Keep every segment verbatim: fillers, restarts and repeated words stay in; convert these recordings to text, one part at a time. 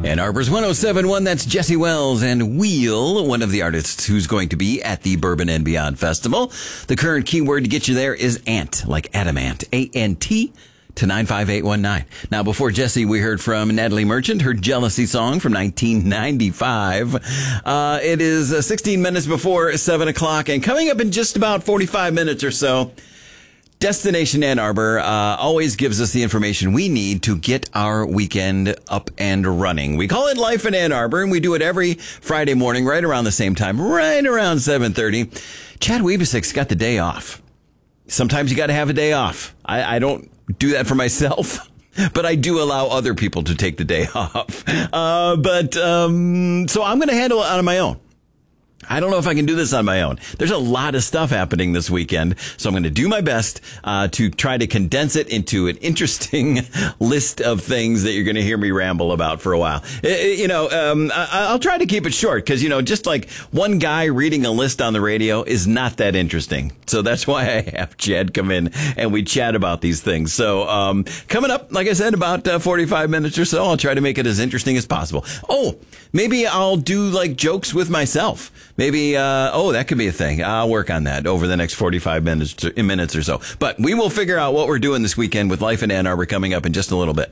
Ann Arbor's one oh seven point one, that's Jesse Wells and Wheel, one of the artists who's going to be at the Bourbon and Beyond Festival. The current keyword to get you there is ant, like adamant, A N T, to nine five eight one nine. Now, before Jesse, we heard from Natalie Merchant, her Jealousy song from nineteen ninety-five. Uh, it is uh, sixteen minutes before seven o'clock, and coming up in just about forty-five minutes or so, Destination Ann Arbor uh, always gives us the information we need to get our weekend up and running. We call it Life in Ann Arbor, and we do it every Friday morning right around the same time, right around seven thirty. Chad Webesik's got the day off. Sometimes you got to have a day off. I, I don't do that for myself, but I do allow other people to take the day off. Uh, but um, so I'm going to handle it on my own. I don't know if I can do this on my own. There's a lot of stuff happening this weekend, so I'm going to do my best uh, to try to condense it into an interesting list of things that you're going to hear me ramble about for a while. It, you know, um, I, I'll try to keep it short because, you know, just like one guy reading a list on the radio is not that interesting. So that's why I have Chad come in and we chat about these things. So um, coming up, like I said, about uh, forty-five minutes or so, I'll try to make it as interesting as possible. Oh, maybe I'll do like jokes with myself. Maybe, uh, oh, that could be a thing. I'll work on that over the next forty-five minutes, minutes or so. But we will figure out what we're doing this weekend with Life in Ann Arbor coming up in just a little bit.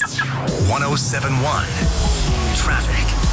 one oh seven point one Traffic.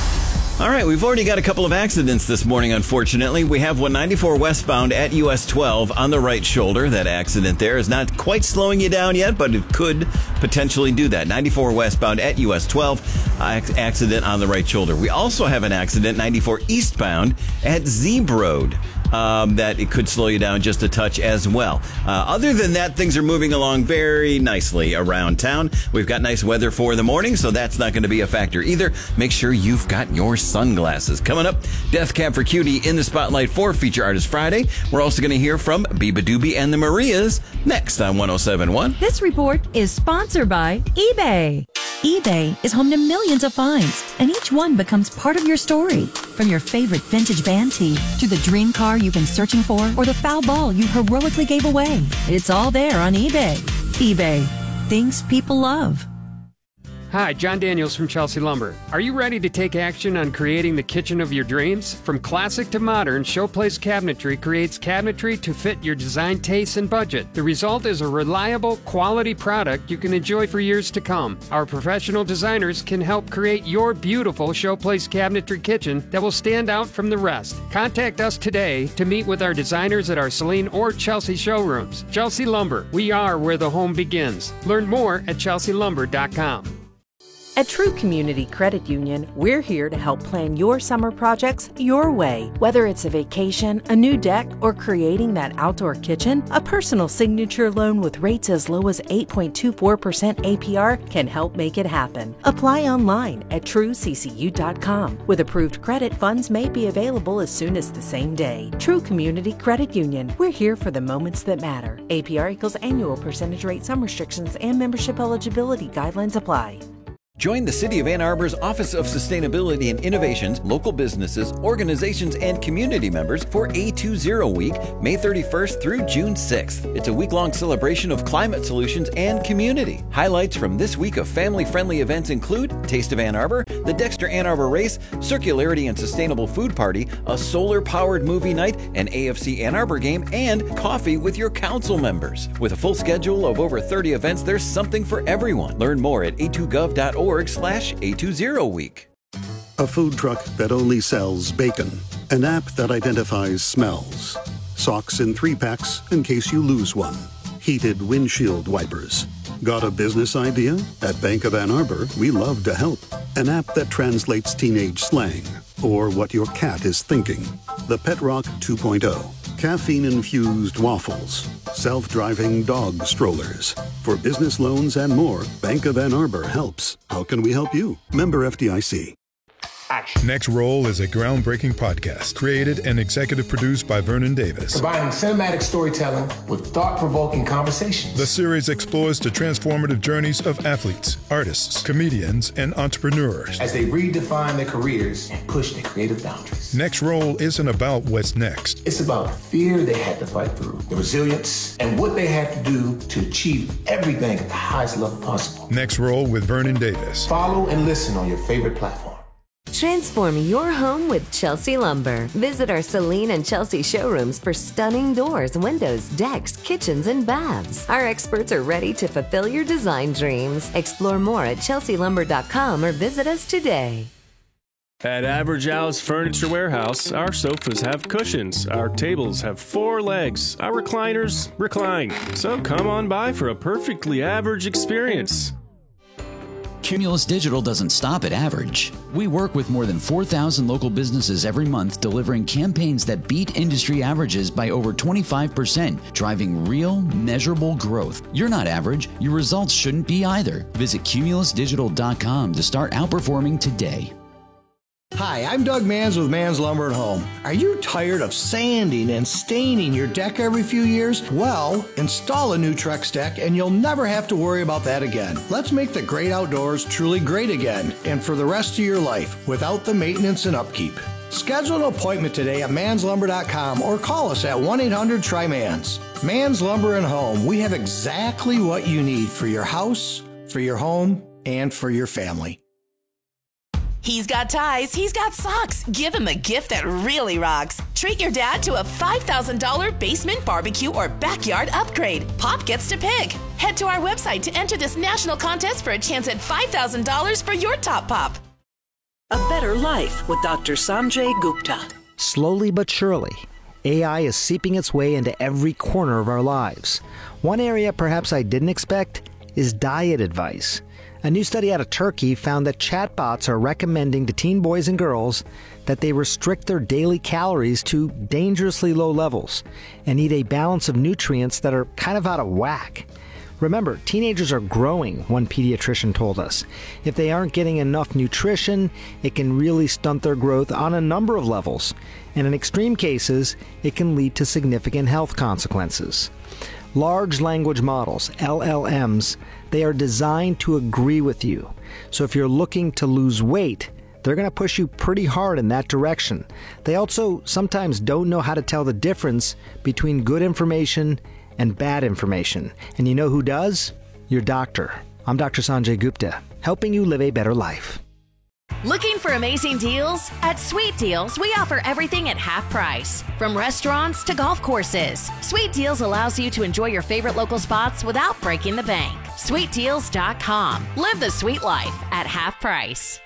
All right, we've already got a couple of accidents this morning, unfortunately. We have one ninety-four westbound at U S twelve on the right shoulder. That accident there is not quite slowing you down yet, but it could potentially do that. ninety-four westbound at U S twelve, accident on the right shoulder. We also have an accident, ninety-four eastbound at Zeeb Road. Um, that it could slow you down just a touch as well. Uh, other than that, things are moving along very nicely around town. We've got nice weather for the morning, so that's not going to be a factor either. Make sure you've got your sunglasses. Coming up, Death Cab for Cutie in the Spotlight for Feature Artist Friday. We're also going to hear from Biba Doobie and the Marias next on one oh seven point one. This report is sponsored by eBay. eBay is home to millions of finds, and each one becomes part of your story. From your favorite vintage band tee to the dream car you've been searching for or the foul ball you heroically gave away. It's all there on eBay. eBay. Things people love. Hi, John Daniels from Chelsea Lumber. Are you ready to take action on creating the kitchen of your dreams? From classic to modern, Showplace Cabinetry creates cabinetry to fit your design tastes and budget. The result is a reliable, quality product you can enjoy for years to come. Our professional designers can help create your beautiful Showplace Cabinetry kitchen that will stand out from the rest. Contact us today to meet with our designers at our Saline or Chelsea showrooms. Chelsea Lumber, we are where the home begins. Learn more at chelsea lumber dot com. At True Community Credit Union, we're here to help plan your summer projects your way. Whether it's a vacation, a new deck, or creating that outdoor kitchen, a personal signature loan with rates as low as eight point two four percent A P R can help make it happen. Apply online at true c c u dot com. With approved credit, funds may be available as soon as the same day. True Community Credit Union, we're here for the moments that matter. A P R equals annual percentage rate. Some restrictions and membership eligibility guidelines apply. Join the City of Ann Arbor's Office of Sustainability and Innovations, local businesses, organizations, and community members for A twenty Week, May thirty-first through June sixth. It's a week-long celebration of climate solutions and community. Highlights from this week of family-friendly events include Taste of Ann Arbor, the Dexter Ann Arbor Race, Circularity and Sustainable Food Party, a solar-powered movie night, an A F C Ann Arbor game, and coffee with your council members. With a full schedule of over thirty events, there's something for everyone. Learn more at a two gov dot org slash A twenty week. A food truck that only sells bacon. An app that identifies smells. Socks in three packs in case you lose one. Heated windshield wipers. Got a business idea? At Bank of Ann Arbor, we love to help. An app that translates teenage slang or what your cat is thinking. The Pet Rock two point oh. Caffeine-infused waffles. Self-driving dog strollers. For business loans and more, Bank of Ann Arbor helps. How can we help you? Member F D I C. action. Next Roll is a groundbreaking podcast created and executive produced by Vernon Davis. Combining cinematic storytelling with thought-provoking conversations. The series explores the transformative journeys of athletes, artists, comedians, and entrepreneurs as they redefine their careers and push their creative boundaries. Next Roll isn't about what's next. It's about the fear they had to fight through, the resilience, and what they had to do to achieve everything at the highest level possible. Next Roll with Vernon Davis. Follow and listen on your favorite platform. Transform your home with Chelsea Lumber. Visit our Celine and Chelsea showrooms for stunning doors, windows, decks, kitchens, and baths. Our experts are ready to fulfill your design dreams. Explore more at chelsea lumber dot com or visit us today. At Average Al's Furniture Warehouse, our sofas have cushions, our tables have four legs, our recliners recline. So come on by for a perfectly average experience. Cumulus Digital doesn't stop at average. We work with more than four thousand local businesses every month, delivering campaigns that beat industry averages by over twenty-five percent, driving real, measurable growth. You're not average. Your results shouldn't be either. Visit cumulus digital dot com to start outperforming today. Hi, I'm Doug Manns with Manns Lumber and Home. Are you tired of sanding and staining your deck every few years? Well, install a new Trex deck and you'll never have to worry about that again. Let's make the great outdoors truly great again and for the rest of your life without the maintenance and upkeep. Schedule an appointment today at manns lumber dot com or call us at one eight hundred try manns. Manns Lumber and Home, we have exactly what you need for your house, for your home, and for your family. He's got ties, he's got socks. Give him a gift that really rocks. Treat your dad to a five thousand dollars basement barbecue or backyard upgrade. Pop gets to pick. Head to our website to enter this national contest for a chance at five thousand dollars for your top pop. A Better Life with Doctor Sanjay Gupta. Slowly but surely, A I is seeping its way into every corner of our lives. One area perhaps I didn't expect is diet advice. A new study out of Turkey found that chatbots are recommending to teen boys and girls that they restrict their daily calories to dangerously low levels and eat a balance of nutrients that are kind of out of whack. Remember, teenagers are growing, one pediatrician told us. If they aren't getting enough nutrition, it can really stunt their growth on a number of levels. And in extreme cases, it can lead to significant health consequences. Large language models, L L Ms, they are designed to agree with you. So if you're looking to lose weight, they're going to push you pretty hard in that direction. They also sometimes don't know how to tell the difference between good information and bad information. And you know who does? Your doctor. I'm Doctor Sanjay Gupta, helping you live a better life. Looking for amazing deals? At Sweet Deals, we offer everything at half price. From restaurants to golf courses, Sweet Deals allows you to enjoy your favorite local spots without breaking the bank. sweet deals dot com. Live the sweet life at half price.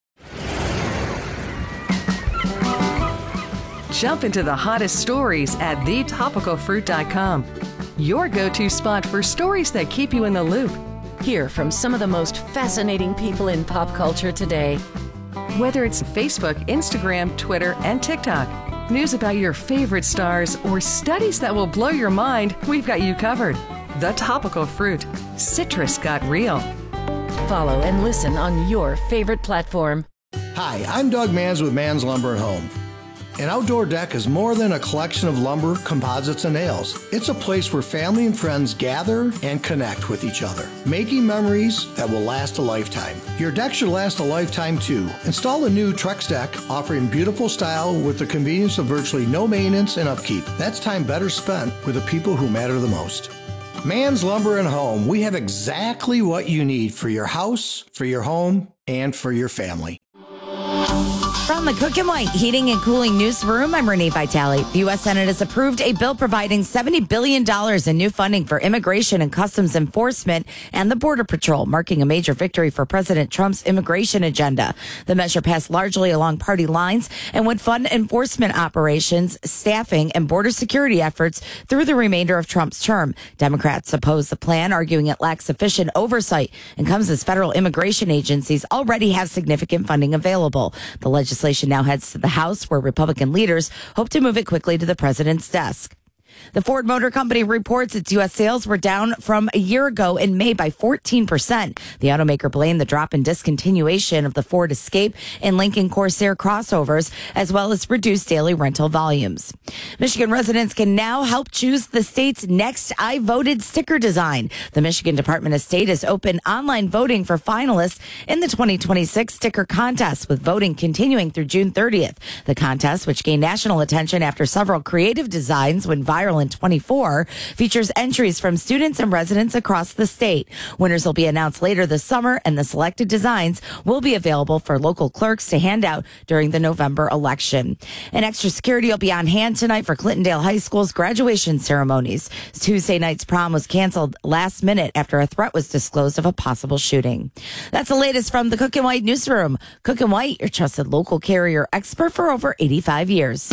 Jump into the hottest stories at the topical fruit dot com. Your go-to spot for stories that keep you in the loop. Hear from some of the most fascinating people in pop culture today. Whether it's Facebook, Instagram, Twitter, and TikTok, news about your favorite stars, or studies that will blow your mind, we've got you covered. The Topical Fruit. Citrus got real. Follow and listen on your favorite platform. Hi, I'm Doug Manns with Manns Lumber and Home. An outdoor deck is more than a collection of lumber, composites, and nails. It's a place where family and friends gather and connect with each other, making memories that will last a lifetime. Your deck should last a lifetime too. Install a new Trex deck offering beautiful style with the convenience of virtually no maintenance and upkeep. That's time better spent with the people who matter the most. Manns Lumber and Home, we have exactly what you need for your house, for your home, and for your family. From the Cook and White Heating and Cooling Newsroom, I'm Renee Vitale. The U S Senate has approved a bill providing seventy billion dollars in new funding for immigration and customs enforcement and the Border Patrol, marking a major victory for President Trump's immigration agenda. The measure passed largely along party lines and would fund enforcement operations, staffing, and border security efforts through the remainder of Trump's term. Democrats oppose the plan, arguing it lacks sufficient oversight and comes as federal immigration agencies already have significant funding available. The legislation now heads to the House, where Republican leaders hope to move it quickly to the president's desk. The Ford Motor Company reports its U S sales were down from a year ago in May by fourteen percent. The automaker blamed the drop in discontinuation of the Ford Escape and Lincoln Corsair crossovers, as well as reduced daily rental volumes. Michigan residents can now help choose the state's next I Voted sticker design. The Michigan Department of State has opened online voting for finalists in the twenty twenty-six sticker contest, with voting continuing through June thirtieth. The contest, which gained national attention after several creative designs went viral in twenty-four, features entries from students and residents across the state. Winners will be announced later this summer, and the selected designs will be available for local clerks to hand out during the November election. And extra security will be on hand tonight for Clintondale High School's graduation ceremonies. Tuesday night's prom was canceled last minute after a threat was disclosed of a possible shooting. That's the latest from the Cook and White newsroom. Cook and White, your trusted local carrier expert for over eighty-five years.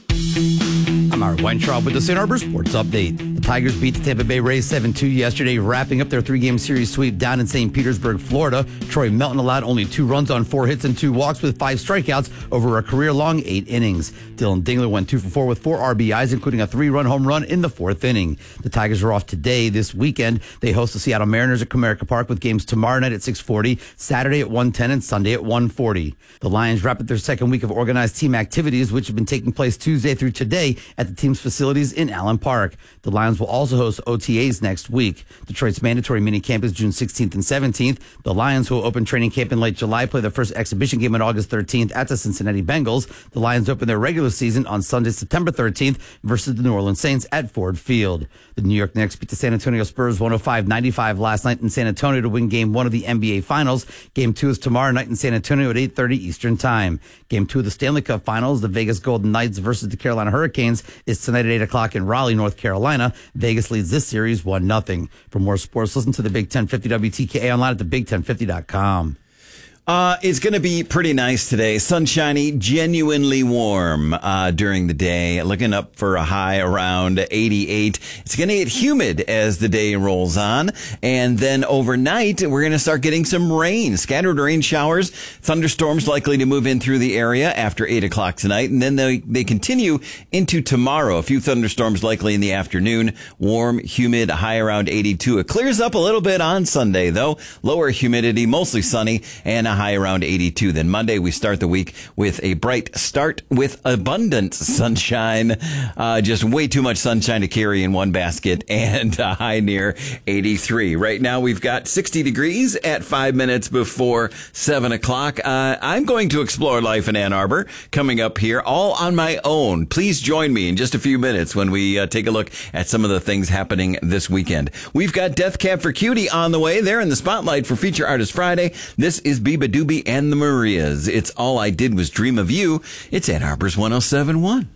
I'm Art Weintraub with the Saint Arbor Sports Update. The Tigers beat the Tampa Bay Rays seven two yesterday, wrapping up their three-game series sweep down in Saint Petersburg, Florida. Troy Melton allowed only two runs on four hits and two walks with five strikeouts over a career-long eight innings. Dylan Dingler went two for four with four R B Is, including a three-run home run in the fourth inning. The Tigers are off today. This weekend, they host the Seattle Mariners at Comerica Park with games tomorrow night at six forty, Saturday at one ten, and Sunday at one forty. The Lions wrap up their second week of organized team activities, which have been taking place Tuesday through today at the team's facilities in Allen Park. The Lions will also host O T As next week. Detroit's mandatory minicamp is June sixteenth and seventeenth. The Lions, who will open training camp in late July, play their first exhibition game on August thirteenth at the Cincinnati Bengals. The Lions open their regular season on Sunday, September thirteenth versus the New Orleans Saints at Ford Field. The New York Knicks beat the San Antonio Spurs one oh five ninety-five last night in San Antonio to win game one of the N B A Finals. Game two is tomorrow night in San Antonio at eight thirty Eastern Time. Game two of the Stanley Cup Finals, the Vegas Golden Knights versus the Carolina Hurricanes, is tonight at eight o'clock in Raleigh, North Carolina. Vegas leads this series one nothing. For more sports, listen to the Big ten fifty W T K A online at the big ten fifty dot com. Uh, it's going to be pretty nice today. Sunshiny, genuinely warm uh, during the day. Looking up for a high around eighty-eight. It's going to get humid as the day rolls on. And then overnight, we're going to start getting some rain. Scattered rain showers. Thunderstorms likely to move in through the area after eight o'clock tonight. And then they, they continue into tomorrow. A few thunderstorms likely in the afternoon. Warm, humid, high around eighty-two. It clears up a little bit on Sunday, though. Lower humidity, mostly sunny, and a high around eighty-two. Then Monday, we start the week with a bright start with abundant sunshine. Uh, just way too much sunshine to carry in one basket, and a high near eighty-three. Right now, we've got sixty degrees at five minutes before seven o'clock. Uh, I'm going to explore life in Ann Arbor coming up here all on my own. Please join me in just a few minutes when we uh, take a look at some of the things happening this weekend. We've got Death Cab for Cutie on the way. They're in the spotlight for Feature Artist Friday. This is Biba Doobie and the Marias. It's All I Did Was Dream of You. It's Ann Arbor's one oh seven point one.